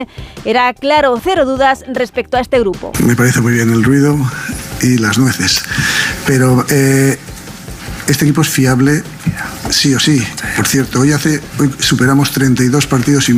Era claro, cero dudas respecto a este grupo. Me parece muy bien el ruido y las nueces, pero este equipo es fiable sí o sí. Por cierto, hoy superamos 32 partidos